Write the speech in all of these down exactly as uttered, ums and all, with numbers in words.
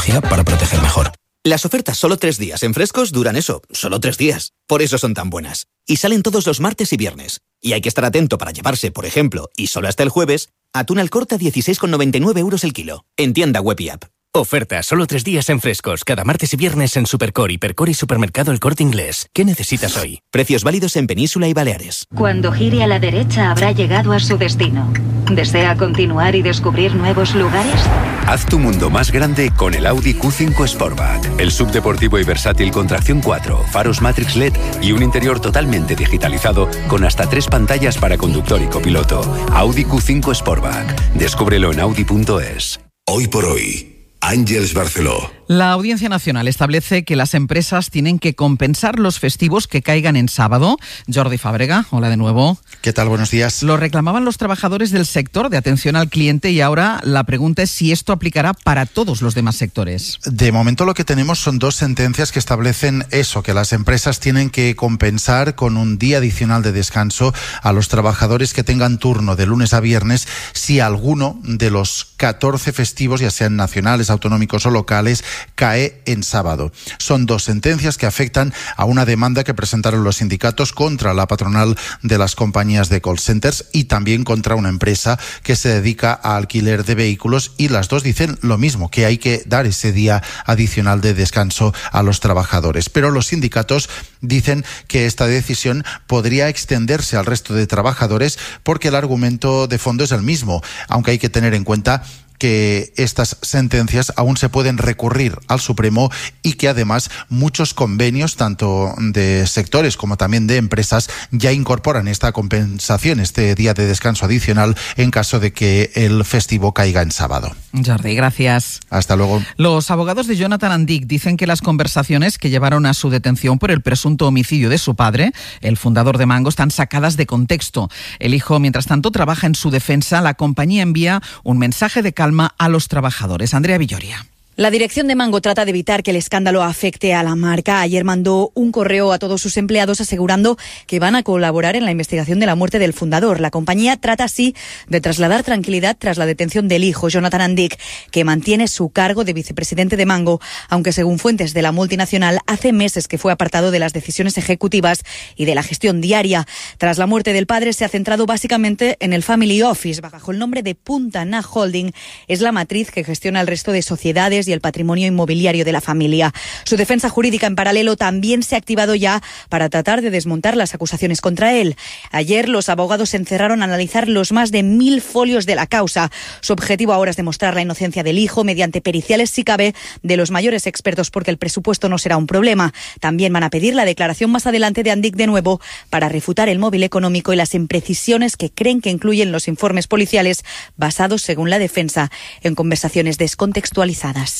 tecnología para proteger mejor. Las ofertas solo tres días en Frescos duran eso, solo tres días. Por eso son tan buenas. Y salen todos los martes y viernes. Y hay que estar atento para llevarse, por ejemplo, y solo hasta el jueves, atún al corte a dieciséis con noventa y nueve euros el kilo. En tienda web y app. Oferta solo tres días en Frescos, cada martes y viernes en Supercore, Hipercore y Supermercado El Corte Inglés. ¿Qué necesitas hoy? Precios válidos en Península y Baleares. Cuando gire a la derecha habrá llegado a su destino. ¿Desea continuar y descubrir nuevos lugares? Haz tu mundo más grande con el Audi Q cinco Sportback. El subdeportivo y versátil con tracción cuatro, faros Matrix L E D y un interior totalmente digitalizado con hasta tres pantallas para conductor y copiloto. Audi Q cinco Sportback. Descúbrelo en audi punto es. Hoy por hoy, Àngels Barceló. La Audiencia Nacional establece que las empresas tienen que compensar los festivos que caigan en sábado. Jordi Fàbrega, hola de nuevo. ¿Qué tal? Buenos días. Lo reclamaban los trabajadores del sector de atención al cliente y ahora la pregunta es si esto aplicará para todos los demás sectores. De momento lo que tenemos son dos sentencias que establecen eso, que las empresas tienen que compensar con un día adicional de descanso a los trabajadores que tengan turno de lunes a viernes si alguno de los catorce festivos, ya sean nacionales, autonómicos o locales, cae en sábado. Son dos sentencias que afectan a una demanda que presentaron los sindicatos contra la patronal de las compañías de call centers y también contra una empresa que se dedica a alquiler de vehículos, y las dos dicen lo mismo, que hay que dar ese día adicional de descanso a los trabajadores. Pero los sindicatos dicen que esta decisión podría extenderse al resto de trabajadores porque el argumento de fondo es el mismo, aunque hay que tener en cuenta que estas sentencias aún se pueden recurrir al Supremo y que además muchos convenios, tanto de sectores como también de empresas, ya incorporan esta compensación, este día de descanso adicional en caso de que el festivo caiga en sábado. Jordi, gracias. Hasta luego. Los abogados de Jonathan Andic dicen que las conversaciones que llevaron a su detención por el presunto homicidio de su padre, el fundador de Mango, están sacadas de contexto. El hijo, mientras tanto, trabaja en su defensa. La compañía envía un mensaje de calma a los trabajadores. Andrea Villoria. La dirección de Mango trata de evitar que el escándalo afecte a la marca. Ayer mandó un correo a todos sus empleados asegurando que van a colaborar en la investigación de la muerte del fundador. La compañía trata así de trasladar tranquilidad tras la detención del hijo, Jonathan Andic, que mantiene su cargo de vicepresidente de Mango, aunque según fuentes de la multinacional hace meses que fue apartado de las decisiones ejecutivas y de la gestión diaria. Tras la muerte del padre se ha centrado básicamente en el Family Office. Bajo el nombre de Punta Na Holding es la matriz que gestiona el resto de sociedades y el patrimonio inmobiliario de la familia. Su defensa jurídica en paralelo también se ha activado ya para tratar de desmontar las acusaciones contra él. Ayer los abogados se encerraron a analizar los más de mil folios de la causa. Su objetivo ahora es demostrar la inocencia del hijo mediante periciales, si cabe, de los mayores expertos, porque el presupuesto no será un problema. También van a pedir la declaración más adelante de Andic de nuevo para refutar el móvil económico y las imprecisiones que creen que incluyen los informes policiales basados, según la defensa, en conversaciones descontextualizadas.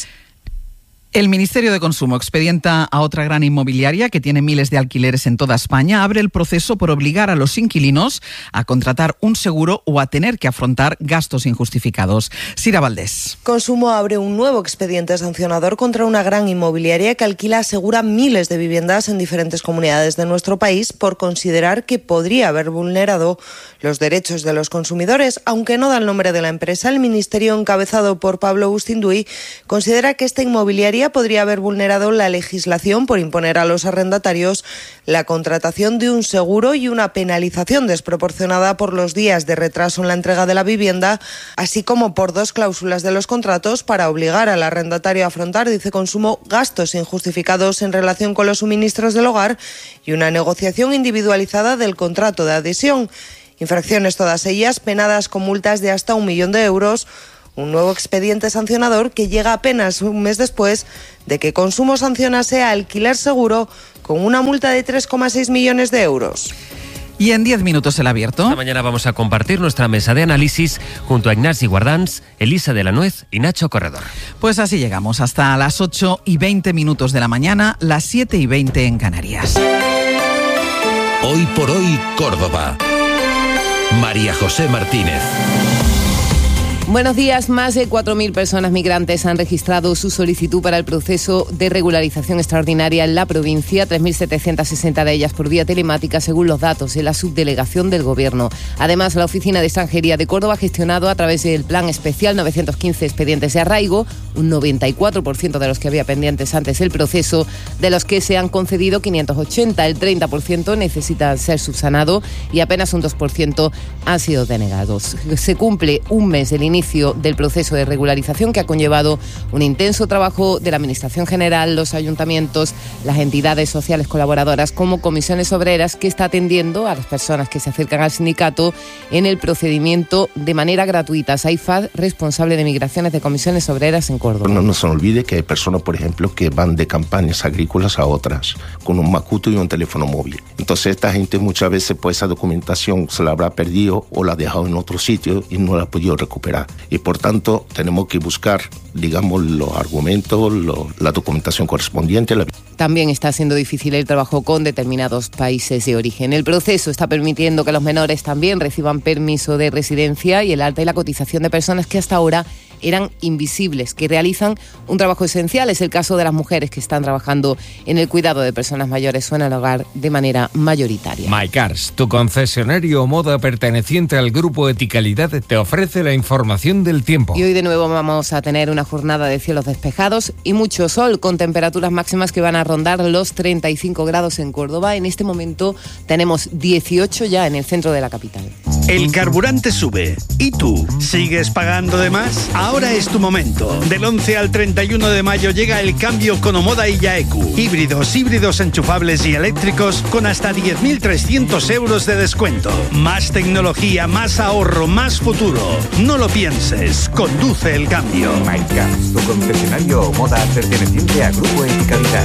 El Ministerio de Consumo expedienta a otra gran inmobiliaria que tiene miles de alquileres en toda España. Abre el proceso por obligar a los inquilinos a contratar un seguro o a tener que afrontar gastos injustificados. Sira Valdés. Consumo abre un nuevo expediente sancionador contra una gran inmobiliaria que alquila, asegura, miles de viviendas en diferentes comunidades de nuestro país por considerar que podría haber vulnerado los derechos de los consumidores. Aunque no da el nombre de la empresa, el Ministerio, encabezado por Pablo Bustinduy, considera que esta inmobiliaria podría haber vulnerado la legislación por imponer a los arrendatarios la contratación de un seguro y una penalización desproporcionada por los días de retraso en la entrega de la vivienda, así como por dos cláusulas de los contratos para obligar al arrendatario a afrontar, dice Consumo, gastos injustificados en relación con los suministros del hogar y una negociación individualizada del contrato de adhesión. Infracciones todas ellas penadas con multas de hasta un millón de euros. Un nuevo expediente sancionador que llega apenas un mes después de que Consumo sancionase a Alquiler Seguro con una multa de tres coma seis millones de euros. Y en diez minutos el abierto. Esta mañana vamos a compartir nuestra mesa de análisis junto a Ignasi Guardans, Elisa de la Nuez y Nacho Corredor. Pues así llegamos hasta las ocho y veinte minutos de la mañana, las siete y veinte en Canarias. Hoy por hoy, Córdoba. María José Martínez. Buenos días. Más de cuatro mil personas migrantes han registrado su solicitud para el proceso de regularización extraordinaria en la provincia, tres mil setecientas sesenta de ellas por vía telemática, según los datos de la subdelegación del Gobierno. Además, la Oficina de Extranjería de Córdoba ha gestionado a través del Plan Especial novecientos quince expedientes de arraigo, un noventa y cuatro por ciento de los que había pendientes antes del proceso, de los que se han concedido quinientos ochenta, el treinta por ciento necesita ser subsanado y apenas un dos por ciento han sido denegados. Se cumple un mes del inicio del proceso de regularización, que ha conllevado un intenso trabajo de la Administración General, los ayuntamientos, las entidades sociales colaboradoras como Comisiones Obreras, que está atendiendo a las personas que se acercan al sindicato en el procedimiento de manera gratuita. Saifad, responsable de migraciones de Comisiones Obreras en Córdoba. No, no se nos olvide que hay personas, por ejemplo, que van de campañas agrícolas a otras con un macuto y un teléfono móvil. Entonces esta gente muchas veces, pues, esa documentación se la habrá perdido o la ha dejado en otro sitio y no la ha podido recuperar. Y por tanto tenemos que buscar, digamos, los argumentos, lo, la documentación correspondiente. La... También está siendo difícil el trabajo con determinados países de origen. El proceso está permitiendo que los menores también reciban permiso de residencia y el alta y la cotización de personas que hasta ahora eran invisibles, que realizan un trabajo esencial. Es el caso de las mujeres que están trabajando en el cuidado de personas mayores o en el hogar de manera mayoritaria. MyCars, tu concesionario Moda perteneciente al grupo Eticalidad, te ofrece la información del tiempo. Y hoy de nuevo vamos a tener una jornada de cielos despejados y mucho sol, con temperaturas máximas que van a rondar los treinta y cinco grados en Córdoba. En este momento tenemos dieciocho ya en el centro de la capital. El carburante sube. ¿Y tú? ¿Sigues pagando de más? Ahora es tu momento. Del once al treinta y uno de mayo llega el cambio con Omoda y Yaeku. Híbridos, híbridos enchufables y eléctricos con hasta diez mil trescientos euros de descuento. Más tecnología, más ahorro, más futuro. No lo pienses. Conduce el cambio. MyCars, tu concesionario Omoda perteneciente a Grupo Eticalidad.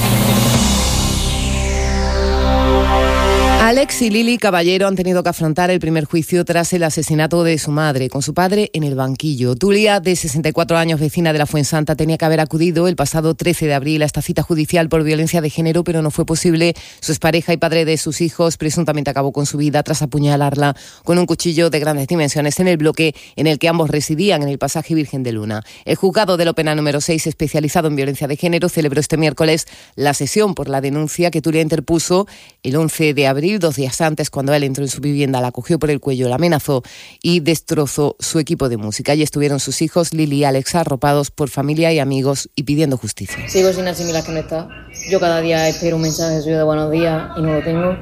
Alex y Lili Caballero han tenido que afrontar el primer juicio tras el asesinato de su madre, con su padre en el banquillo. Tulia, de sesenta y cuatro años, vecina de la Fuensanta, tenía que haber acudido el pasado trece de abril a esta cita judicial por violencia de género, pero no fue posible. Su expareja y padre de sus hijos presuntamente acabó con su vida tras apuñalarla con un cuchillo de grandes dimensiones en el bloque en el que ambos residían, en el pasaje Virgen de Luna. El juzgado de la pena número seis, especializado en violencia de género, celebró este miércoles la sesión por la denuncia que Tulia interpuso el once de abril, dos días antes, cuando él entró en su vivienda, la cogió por el cuello, la amenazó y destrozó su equipo de música. Allí estuvieron sus hijos, Lili y Alex, arropados por familia y amigos y pidiendo justicia. Sigo sin asimilar que no está. Yo cada día espero un mensaje suyo de buenos días y no lo tengo.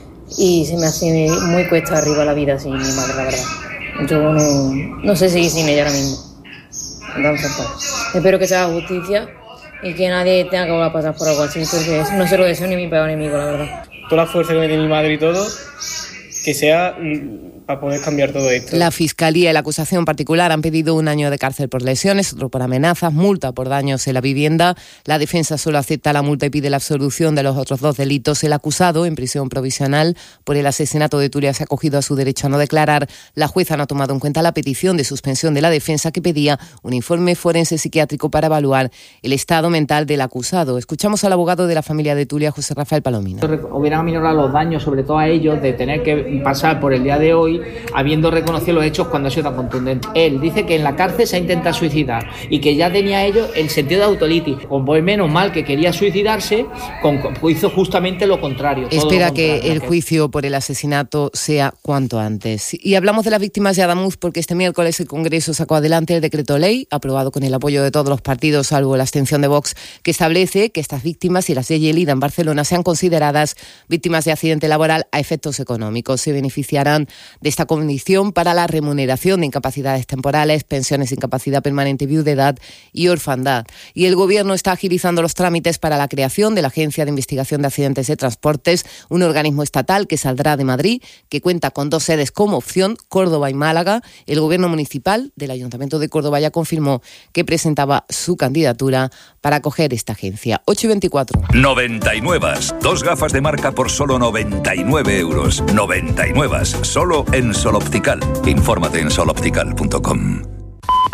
Y se me hace muy cuesta arriba la vida sin mi madre, la verdad. Yo no, no sé seguir sin ella ahora mismo. Entonces, pues, espero que se haga justicia y que nadie tenga que volver a pasar por algo así, porque no se lo deseo ni mi peor enemigo, la verdad. Toda la fuerza que me tiene mi madre y todo, que sea para poder cambiar todo esto. La Fiscalía y la acusación particular han pedido un año de cárcel por lesiones, otro por amenazas, multa por daños en la vivienda. La defensa solo acepta la multa y pide la absolución de los otros dos delitos. El acusado, en prisión provisional por el asesinato de Tulia, se ha acogido a su derecho a no declarar. La jueza no ha tomado en cuenta la petición de suspensión de la defensa, que pedía un informe forense psiquiátrico para evaluar el estado mental del acusado. Escuchamos al abogado de la familia de Tulia, José Rafael Palomino. Hubieran aminorado los daños, sobre todo a ellos, de tener que pasar por el día de hoy habiendo reconocido los hechos cuando ha sido tan contundente. Él dice que en la cárcel se ha intentado suicidar y que ya tenía ellos el sentido de autolitis. Con pues menos mal que quería suicidarse, con, hizo justamente lo contrario. Espera lo contrario, que el que... juicio por el asesinato sea cuanto antes. Y hablamos de las víctimas de Adamuz porque este miércoles el Congreso sacó adelante el decreto ley, aprobado con el apoyo de todos los partidos, salvo la abstención de Vox, que establece que estas víctimas y las de Lleida en Barcelona sean consideradas víctimas de accidente laboral a efectos económicos. Se beneficiarán de esta condición para la remuneración de incapacidades temporales, pensiones de incapacidad permanente, viudedad y orfandad. Y el Gobierno está agilizando los trámites para la creación de la Agencia de Investigación de Accidentes de Transportes, un organismo estatal que saldrá de Madrid, que cuenta con dos sedes como opción, Córdoba y Málaga. El Gobierno municipal del Ayuntamiento de Córdoba ya confirmó que presentaba su candidatura para acoger esta agencia. ocho y veinticuatro. noventa y nueve. Dos gafas de marca por solo noventa y nueve euros. noventa y nueve. Solo en Sol Optical. Infórmate en sol optical punto com.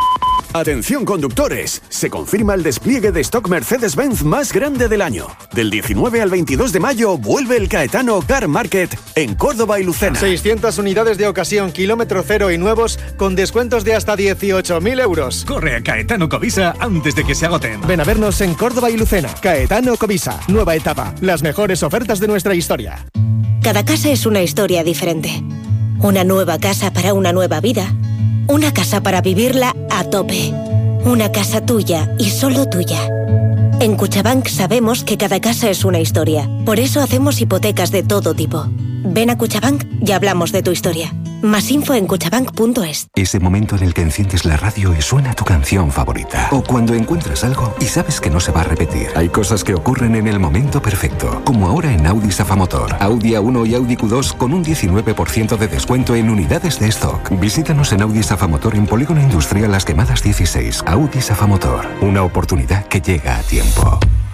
Atención conductores, se confirma el despliegue de stock Mercedes-Benz más grande del año. Del diecinueve al veintidós de mayo vuelve el Caetano Car Market en Córdoba y Lucena. seiscientas unidades de ocasión, kilómetro cero y nuevos con descuentos de hasta dieciocho mil euros. Corre a Caetano Covisa antes de que se agoten. Ven a vernos en Córdoba y Lucena. Caetano Covisa, nueva etapa, las mejores ofertas de nuestra historia. Cada casa es una historia diferente. Una nueva casa para una nueva vida. Una casa para vivirla a tope. Una casa tuya y solo tuya. En Cuchabank sabemos que cada casa es una historia. Por eso hacemos hipotecas de todo tipo. Ven a Cuchabank y hablamos de tu historia. Más info en cuchabank punto es. Ese momento en el que enciendes la radio y suena tu canción favorita. O cuando encuentras algo y sabes que no se va a repetir. Hay cosas que ocurren en el momento perfecto. Como ahora en Audi Safamotor. Audi A uno y Audi Q dos con un diecinueve por ciento de descuento en unidades de stock. Visítanos en Audi Safamotor en Polígono Industrial Las Quemadas dieciséis. Audi Safamotor. Una oportunidad que llega a tiempo.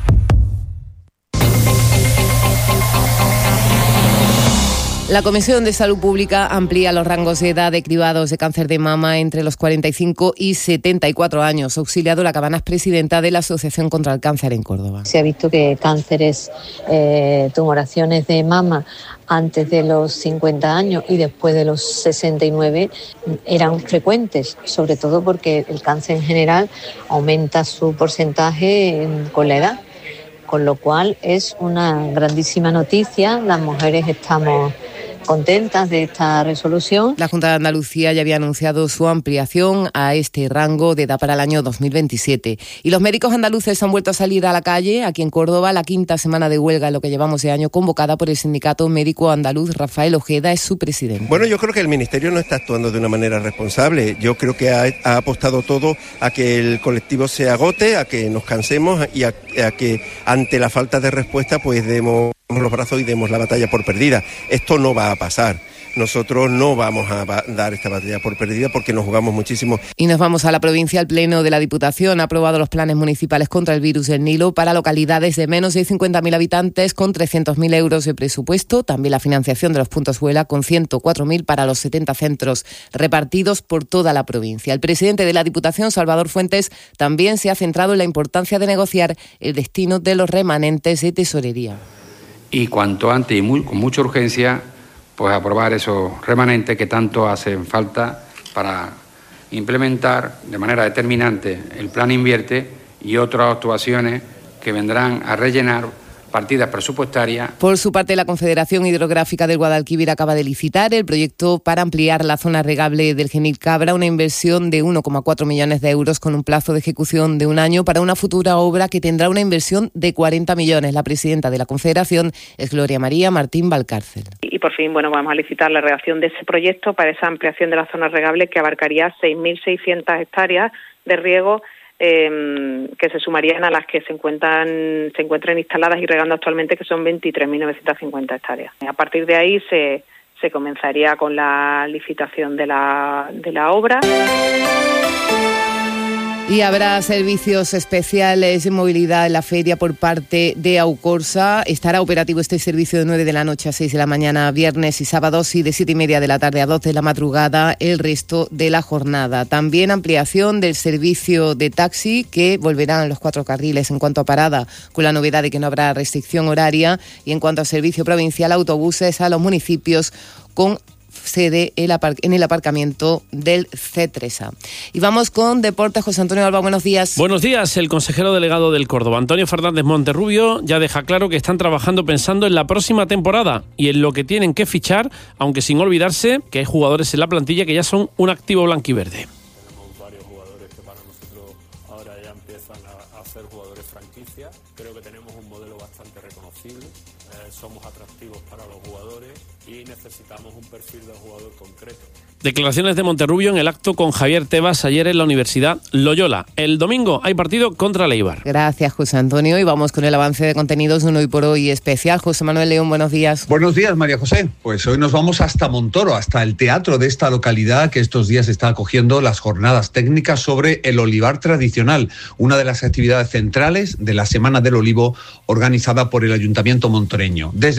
La Comisión de Salud Pública amplía los rangos de edad de cribados de cáncer de mama entre los cuarenta y cinco y setenta y cuatro años. Auxiliadora Cabanas, presidenta de la Asociación contra el Cáncer en Córdoba. Se ha visto que cánceres, eh, tumoraciones de mama antes de los cincuenta años y después de los sesenta y nueve eran frecuentes, sobre todo porque el cáncer en general aumenta su porcentaje con la edad, con lo cual es una grandísima noticia. Las mujeres estamos contentas de esta resolución. La Junta de Andalucía ya había anunciado su ampliación a este rango de edad para el año dos mil veintisiete. Y los médicos andaluces han vuelto a salir a la calle. Aquí en Córdoba, la quinta semana de huelga en lo que llevamos de año, convocada por el Sindicato Médico Andaluz. Rafael Ojeda es su presidente. Bueno, yo creo que el Ministerio no está actuando de una manera responsable. Yo creo que ha, ha apostado todo a que el colectivo se agote, a que nos cansemos y a, a que ante la falta de respuesta pues demos los brazos y demos la batalla por perdida. Esto no va a pasar. Nosotros no vamos a dar esta batalla por perdida porque nos jugamos muchísimo. Y nos vamos a la provincia. El Pleno de la Diputación ha aprobado los planes municipales contra el virus del Nilo para localidades de menos de cincuenta mil habitantes con trescientos mil euros de presupuesto. También la financiación de los puntos Vuela con ciento cuatro mil para los setenta centros repartidos por toda la provincia. El presidente de la Diputación, Salvador Fuentes, también se ha centrado en la importancia de negociar el destino de los remanentes de tesorería. Y cuanto antes y muy, con mucha urgencia, pues aprobar esos remanentes que tanto hacen falta para implementar de manera determinante el Plan Invierte y otras actuaciones que vendrán a rellenar partidas presupuestarias. Por su parte, la Confederación Hidrográfica del Guadalquivir acaba de licitar el proyecto para ampliar la zona regable del Genil Cabra, una inversión de uno coma cuatro millones de euros con un plazo de ejecución de un año para una futura obra que tendrá una inversión de cuarenta millones. La presidenta de la Confederación es Gloria María Martín Valcárcel. Y por fin, bueno, vamos a licitar la redacción de ese proyecto para esa ampliación de la zona regable que abarcaría seis mil seiscientas hectáreas de riego, Eh, que se sumarían a las que se encuentran se encuentran instaladas y regando actualmente, que son veintitrés mil novecientas cincuenta hectáreas. A partir de ahí se, se comenzaría con la licitación de la, de la obra. Y habrá servicios especiales de movilidad en la feria por parte de Aucorsa. Estará operativo este servicio de nueve de la noche a seis de la mañana, viernes y sábados, y de siete y media de la tarde a doce de la madrugada el resto de la jornada. También ampliación del servicio de taxi, que volverán los cuatro carriles en cuanto a parada, con la novedad de que no habrá restricción horaria. Y en cuanto a servicio provincial, autobuses a los municipios con sede en el aparcamiento del C tres A. Y vamos con deportes. José Antonio Alba, buenos días. Buenos días. El consejero delegado del Córdoba, Antonio Fernández Monterrubio, ya deja claro que están trabajando pensando en la próxima temporada y en lo que tienen que fichar, aunque sin olvidarse que hay jugadores en la plantilla que ya son un activo blanquiverde. Tenemos varios jugadores que para nosotros ahora ya empiezan a, a ser jugadores franquicia. Creo que tenemos un modelo bastante reconocible. Eh, somos atractivos para los jugadores y necesitamos un perfil de jugador concreto. Declaraciones de Monterrubio en el acto con Javier Tebas ayer en la Universidad Loyola. El domingo hay partido contra el Eibar. Gracias, José Antonio. Y vamos con el avance de contenidos de un Hoy por Hoy especial. José Manuel León, buenos días. Buenos días, María José. Pues hoy nos vamos hasta Montoro, hasta el teatro de esta localidad que estos días está acogiendo las jornadas técnicas sobre el olivar tradicional, una de las actividades centrales de la Semana del Olivo organizada por el Ayuntamiento montoreño. Desde